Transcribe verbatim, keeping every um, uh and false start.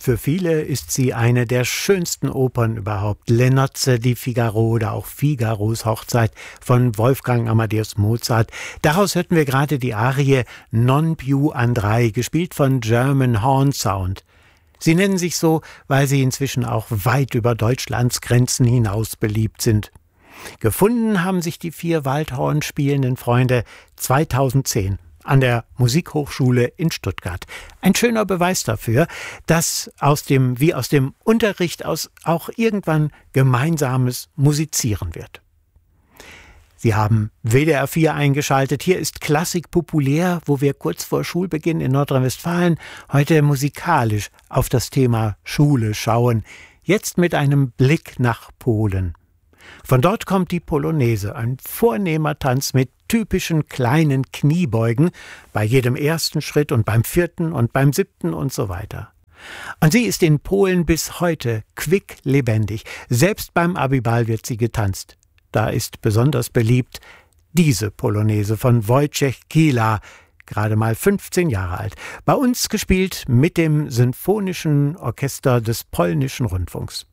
Für viele ist sie eine der schönsten Opern überhaupt. Lenotze di Figaro oder auch Figaros Hochzeit von Wolfgang Amadeus Mozart. Daraus hörten wir gerade die Arie Non più andrai, gespielt von German Horn Sound. Sie nennen sich so, weil sie inzwischen auch weit über Deutschlands Grenzen hinaus beliebt sind. Gefunden haben sich die vier Waldhorn spielenden Freunde zweitausendzehn. An der Musikhochschule in Stuttgart. Ein schöner Beweis dafür, dass aus dem, wie aus dem Unterricht aus auch irgendwann gemeinsames Musizieren wird. Sie haben W D R vier eingeschaltet. Hier ist Klassik populär, wo wir kurz vor Schulbeginn in Nordrhein-Westfalen heute musikalisch auf das Thema Schule schauen. Jetzt mit einem Blick nach Polen. Von dort kommt die Polonaise, ein vornehmer Tanz mit typischen kleinen Kniebeugen bei jedem ersten Schritt und beim vierten und beim siebten und so weiter. Und sie ist in Polen bis heute quicklebendig. Selbst beim Abiball wird sie getanzt. Da ist besonders beliebt diese Polonaise von Wojciech Kila, gerade mal fünfzehn Jahre alt. Bei uns gespielt mit dem Symphonischen Orchester des Polnischen Rundfunks.